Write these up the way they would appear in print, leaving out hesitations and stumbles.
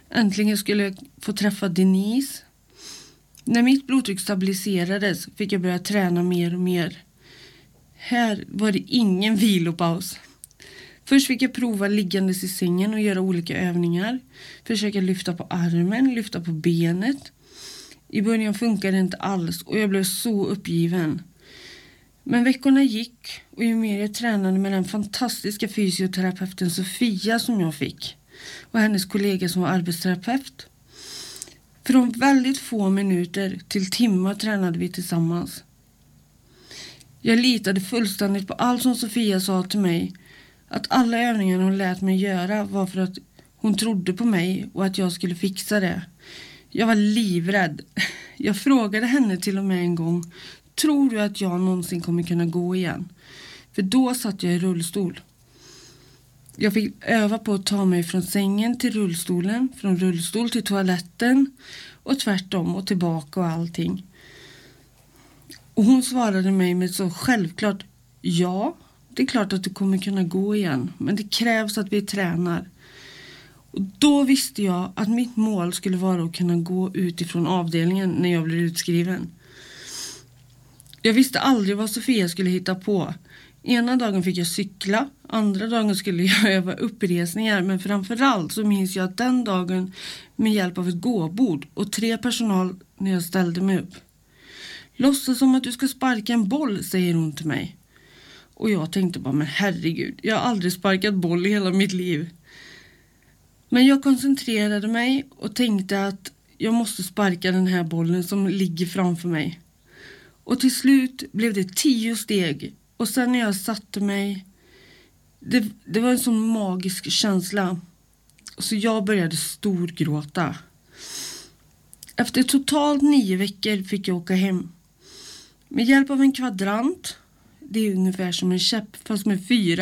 Äntligen skulle jag få träffa Denise. När mitt blodtryck stabiliserades fick jag börja träna mer och mer. Här var det ingen vilopaus. Först fick jag prova liggandes i sängen och göra olika övningar. Försöka lyfta på armen, lyfta på benet. I början funkade det inte alls och jag blev så uppgiven. Men veckorna gick och ju mer jag tränade med den fantastiska fysioterapeuten Sofia som jag fick och hennes kollega som var arbetsterapeut. Från väldigt få minuter till timmar tränade vi tillsammans. Jag litade fullständigt på allt som Sofia sa till mig. Att alla övningar hon lät mig göra var för att hon trodde på mig och att jag skulle fixa det. Jag var livrädd. Jag frågade henne till och med en gång: tror du att jag någonsin kommer kunna gå igen? För då satt jag i rullstol. Jag fick öva på att ta mig från sängen till rullstolen, från rullstol till toaletten och tvärtom och tillbaka och allting. Och hon svarade mig med så självklart: ja, det är klart att du kommer kunna gå igen, men det krävs att vi tränar. Och då visste jag att mitt mål skulle vara att kunna gå utifrån avdelningen när jag blir utskriven. Jag visste aldrig vad Sofia skulle hitta på. Ena dagen fick jag cykla, andra dagen skulle jag öva uppresningar, men framförallt så minns jag att den dagen med hjälp av ett gåbord och 3 personal när jag ställde mig upp. Låtsas som att du ska sparka en boll, säger hon till mig. Och jag tänkte bara, men herregud, jag har aldrig sparkat boll i hela mitt liv. Men jag koncentrerade mig och tänkte att jag måste sparka den här bollen som ligger framför mig. Och till slut blev det 10 steg. Och sen när jag satte mig, det var en sån magisk känsla. Så jag började storgråta. Efter totalt 9 veckor fick jag åka hem. Med hjälp av en kvadrant, det är ungefär som en käpp fast med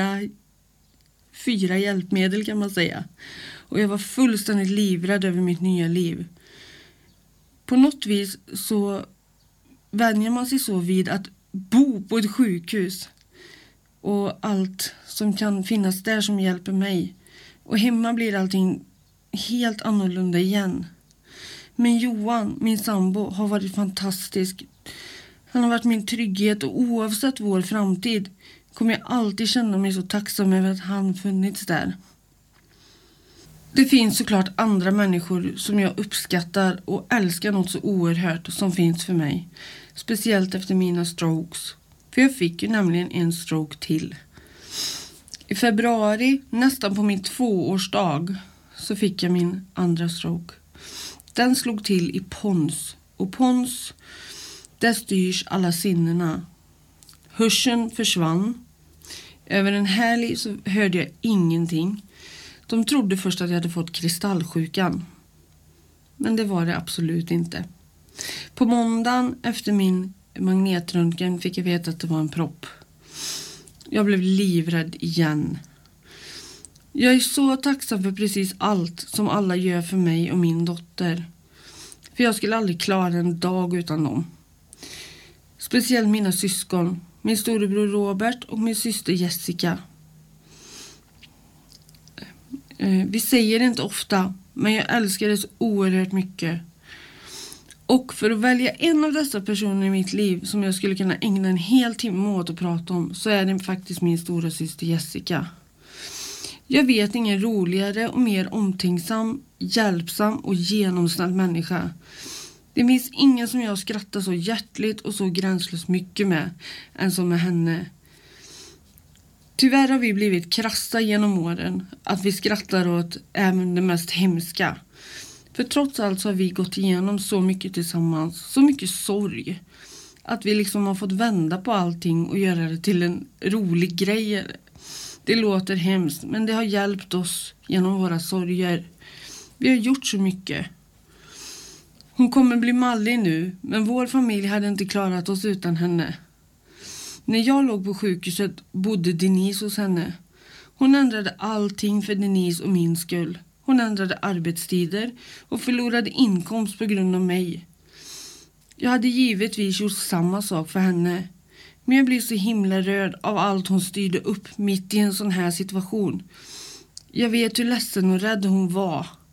4 hjälpmedel kan man säga. Och jag var fullständigt livrädd över mitt nya liv. På något vis så vänjer man sig så vid att bo på ett sjukhus. Och allt som kan finnas där som hjälper mig. Och hemma blir allting helt annorlunda igen. Men Johan, min sambo, har varit fantastisk. Han har varit min trygghet och oavsett vår framtid kommer jag alltid känna mig så tacksam över att han funnits där. Det finns såklart andra människor som jag uppskattar och älskar något så oerhört som finns för mig. Speciellt efter mina strokes. För jag fick ju nämligen en stroke till. I februari, nästan på min 2-årsdag, så fick jag min andra stroke. Den slog till i pons. Och pons, där styrs alla sinnena. Hörseln försvann. Över en helg så hörde jag ingenting. De trodde först att jag hade fått kristallsjukan. Men det var det absolut inte. På måndagen efter min magnetröntgen fick jag veta att det var en propp. Jag blev livrädd igen. Jag är så tacksam för precis allt som alla gör för mig och min dotter. För jag skulle aldrig klara en dag utan dem. Speciellt mina syskon. Min storebror Robert och min syster Jessica. Vi säger det inte ofta, men jag älskar det så oerhört mycket. Och för att välja en av dessa personer i mitt liv som jag skulle kunna ägna en hel timme åt att prata om, så är det faktiskt min stora syster Jessica. Jag vet ingen roligare och mer omtänksam, hjälpsam och genomsnäll människa. Det finns ingen som jag skrattar så hjärtligt och så gränslöst mycket med än som med henne. Tyvärr har vi blivit krassa genom åren, att vi skrattar åt även det mest hemska. För trots allt så har vi gått igenom så mycket tillsammans, så mycket sorg. Att vi liksom har fått vända på allting och göra det till en rolig grej. Det låter hemskt, men det har hjälpt oss genom våra sorger. Vi har gjort så mycket. Hon kommer bli mallig nu, men vår familj hade inte klarat oss utan henne. När jag låg på sjukhuset bodde Denise hos henne. Hon ändrade allting för Denise och min skull. Hon ändrade arbetstider och förlorade inkomst på grund av mig. Jag hade givetvis gjort samma sak för henne. Men jag blev så himla rörd av allt hon styrde upp mitt i en sån här situation. Jag vet hur ledsen och rädd hon var.